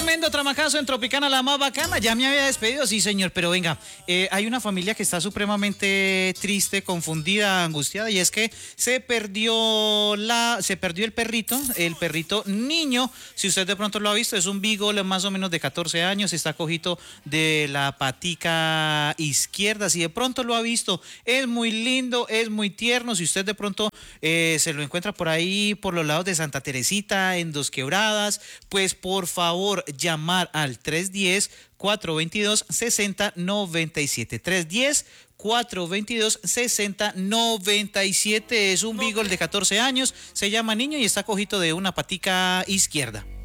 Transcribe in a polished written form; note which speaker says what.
Speaker 1: Tremendo tramacazo en Tropicana, la más bacana. Ya me había despedido, sí, señor, pero venga, hay una familia que está supremamente triste, confundida, angustiada, y es que se perdió el perrito niño. Si usted de pronto lo ha visto, es un beagle más o menos de 14 años, está cojito de la patica izquierda. Si de pronto lo ha visto, es muy lindo, es muy tierno. Si usted de pronto se lo encuentra por ahí, por los lados de Santa Teresita, en Dos Quebradas, pues por favor llamar al 310-422-6097. 310-422-6097. Es un beagle de 14 años, se llama Niño y está cojito de una patica izquierda.